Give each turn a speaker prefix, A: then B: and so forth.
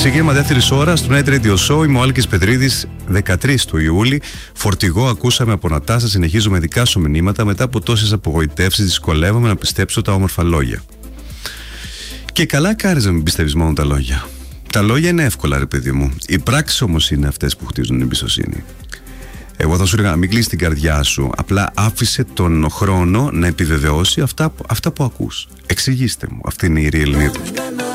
A: Ξεκίνημα δεύτερης ώρας του Night Radio Show. Είμαι ο Άλκης Πετρίδης. 13 του Ιούλη. Φορτηγό ακούσαμε από Νατάσα. Συνεχίζουμε δικά σου μηνύματα. Μετά από τόσες απογοητεύσεις, δυσκολεύομαι να πιστέψω τα όμορφα λόγια. Και καλά κάνεις να μην πιστεύεις μόνο τα λόγια. Τα λόγια είναι εύκολα, ρε παιδί μου. Οι πράξεις όμως είναι αυτές που χτίζουν εμπιστοσύνη. Εγώ θα σου έλεγα να μην κλείσεις την καρδιά σου. Απλά άφησε τον χρόνο να επιβεβαιώσει αυτά που ακούς. Εξηγήστε μου. Αυτή είναι η Ιερή Ελληνίδα.